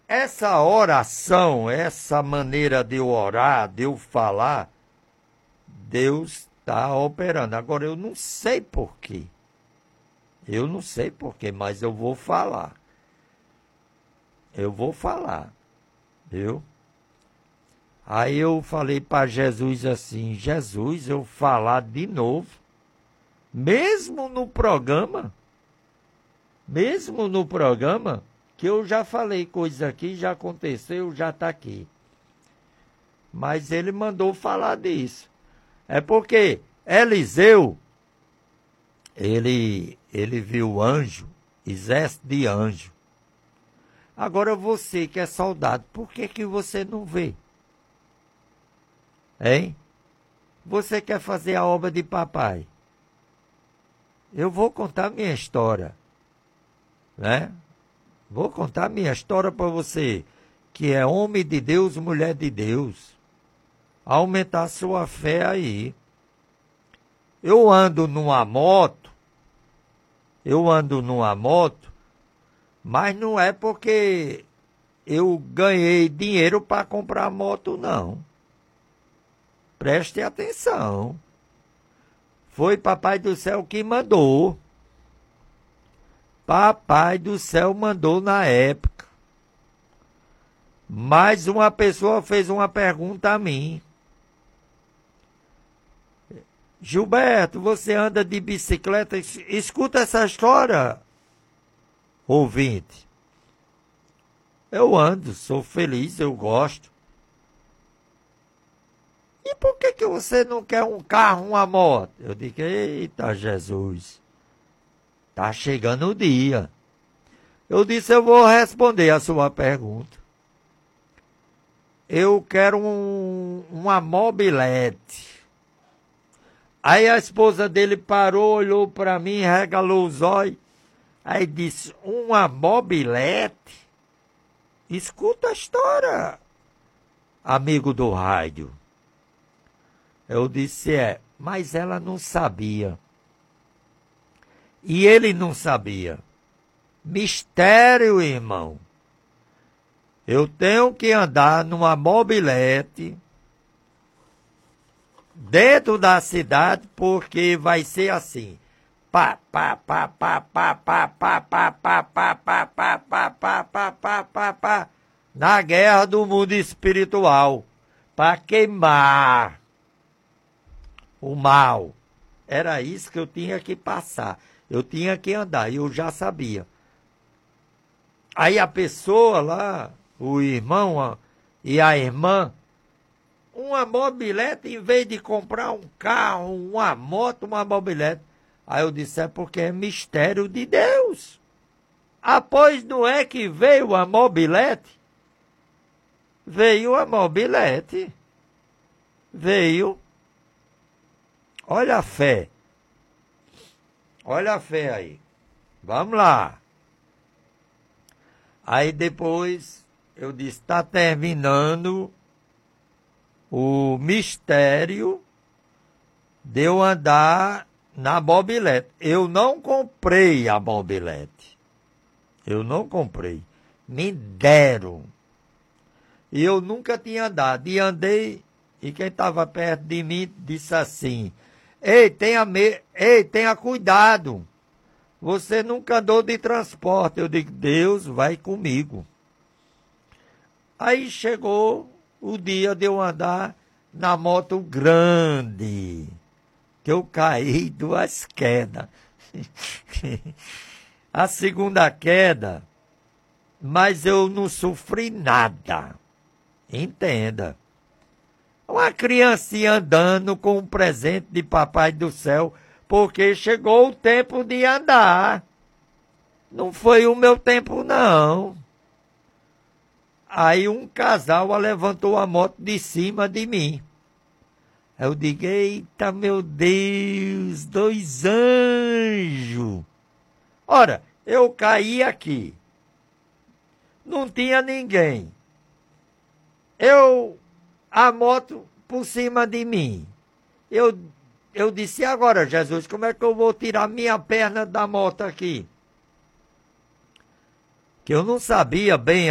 essa oração, essa maneira de eu orar, de eu falar, Deus está operando. Agora, eu não sei por quê. Eu não sei por quê, mas eu vou falar. Eu vou falar, viu? Aí eu falei para Jesus assim, Jesus, eu falar de novo, mesmo no programa, que eu já falei coisa aqui, já aconteceu, já está aqui. Mas ele mandou falar disso. É porque Eliseu, ele viu anjo, exército de anjo. Agora você que é soldado, por que você não vê? Hein? Você quer fazer a obra de papai? Eu vou contar minha história, né? Vou contar minha história para você, que é homem de Deus, mulher de Deus. Aumentar sua fé aí. Eu ando numa moto, mas não é porque eu ganhei dinheiro para comprar moto, não. Preste atenção. Foi Papai do Céu que mandou. Papai do Céu mandou na época. Mas uma pessoa fez uma pergunta a mim. Gilberto, você anda de bicicleta? Escuta essa história, ouvinte. Eu ando, sou feliz, eu gosto. E por que você não quer um carro, uma moto? Eu digo, eita Jesus, tá chegando o dia. Eu disse, eu vou responder a sua pergunta. Eu quero uma mobilete. Aí a esposa dele parou, olhou para mim, regalou os olhos. Aí disse, uma mobilete? Escuta a história, amigo do rádio. Eu disse, mas ela não sabia. E ele não sabia. Mistério, irmão. Eu tenho que andar numa mobilete dentro da cidade, porque vai ser assim. Pá, pá, pá, pá, pá, pá, pá, pá, pá, pá, pá, pá, pá, pá, pá, pá, pá, pá, na guerra do mundo espiritual, para queimar o mal. Era isso que eu tinha que passar. Eu tinha que andar, e eu já sabia. Aí a pessoa lá, o irmão e a irmã, uma mobilete, em vez de comprar um carro, uma moto, uma mobilete. Aí eu disse, porque é mistério de Deus. Após não é que veio a mobilete? Veio a mobilete. Veio. Olha a fé. Olha a fé aí. Vamos lá. Aí depois eu disse, está terminando o mistério de eu andar na mobilete. Eu não comprei a mobilete. Eu não comprei. Me deram. E eu nunca tinha andado. E andei, e quem estava perto de mim disse assim, Ei, tenha cuidado. Você nunca andou de transporte. Eu digo, Deus vai comigo. Aí chegou o dia de eu andar na moto grande, que eu caí 2 quedas. A segunda queda, mas eu não sofri nada. Entenda. Uma criancinha andando com um presente de Papai do Céu, porque chegou o tempo de andar. Não foi o meu tempo, não. Aí um casal levantou a moto de cima de mim. Eu digo, eita, meu Deus, 2 anjos. Ora, eu caí aqui. Não tinha ninguém. A moto por cima de mim. Eu disse, agora, Jesus, como é que eu vou tirar minha perna da moto aqui? Que eu não sabia bem